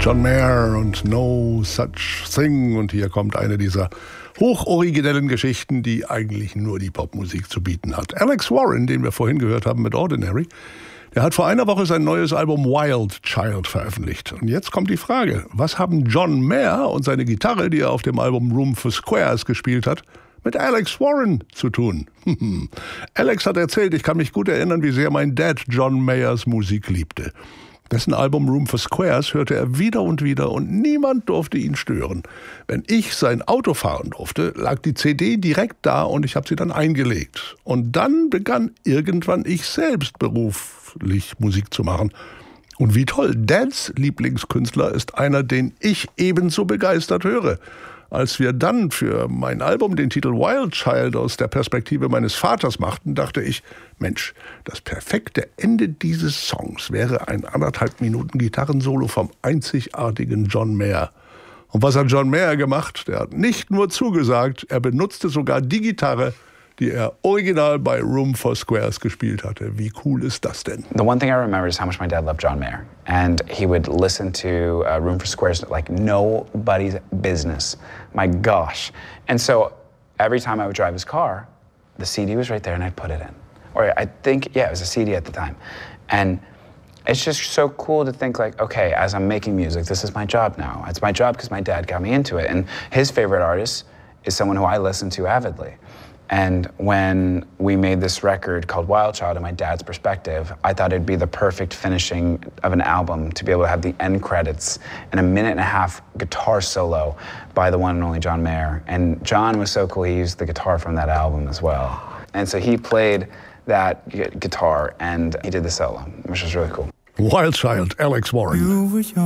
John Mayer und No Such Thing. Und hier kommt eine dieser hochoriginellen Geschichten, die eigentlich nur die Popmusik zu bieten hat. Alex Warren, den wir vorhin gehört haben mit Ordinary, der hat vor einer Woche sein neues Album Wild Child veröffentlicht. Und jetzt kommt die Frage, was haben John Mayer und seine Gitarre, die er auf dem Album Room for Squares gespielt hat, mit Alex Warren zu tun? Alex hat erzählt, ich kann mich gut erinnern, wie sehr mein Dad John Mayers Musik liebte. Dessen Album Room for Squares hörte er wieder und niemand durfte ihn stören. Wenn ich sein Auto fahren durfte, lag die CD direkt da und ich habe sie dann eingelegt. Und dann begann irgendwann ich selbst beruflich Musik zu machen. Und wie toll, Dads Lieblingskünstler ist einer, den ich ebenso begeistert höre. Als wir dann für mein Album den Titel Wild Child aus der Perspektive meines Vaters machten, dachte ich, Mensch, das perfekte Ende dieses Songs wäre ein 1,5 Minuten Gitarrensolo vom einzigartigen John Mayer. Und was hat John Mayer gemacht? Der hat nicht nur zugesagt, er benutzte sogar die Gitarre, die er original bei Room for Squares gespielt hatte. Wie cool ist das denn? The one thing I remember is how much my dad loved John Mayer. And he would listen to Room for Squares like nobody's business. My gosh. And so every time I would drive his car, the CD was right there and I'd put it in. Or I think, yeah, it was a CD at the time. And it's just so cool to think like, okay, as I'm making music, this is my job now. It's my job because my dad got me into it. And his favorite artist is someone who I listen to avidly. And when we made this record called Wild Child, in my dad's perspective, I thought it'd be the perfect finishing of an album to be able to have the end credits and a 1.5-minute guitar solo by the one and only John Mayer. And John was so cool, he used the guitar from that album as well. And so he played that guitar and he did the solo, which was really cool. Wild Child, Alex Warren.